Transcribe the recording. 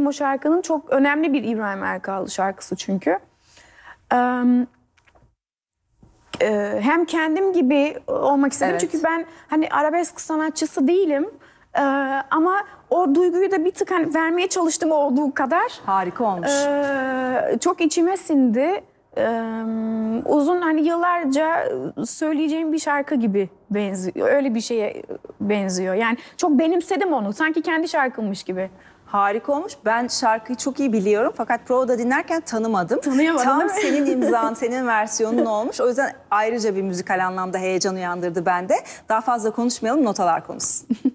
o şarkının. Çok önemli bir İbrahim Erkal'lı şarkısı çünkü. Hem kendim gibi olmak istedim. Evet. Çünkü ben hani arabesk sanatçısı değilim. Ama o duyguyu da bir tık hani vermeye çalıştım olduğu kadar. Harika olmuş. Çok içime sindi. Uzun hani yıllarca söyleyeceğim bir şarkı gibi benziyor. Öyle bir şeye benziyor. Yani çok benimsedim onu. Sanki kendi şarkımmış gibi. Harika olmuş. Ben şarkıyı çok iyi biliyorum fakat provada dinlerken tanımadım. Tanıyamadın Tam değil mi? senin imzan, senin versiyonun olmuş. O yüzden ayrıca bir müzikal anlamda heyecan uyandırdı bende. Daha fazla konuşmayalım, notalar konuşsun.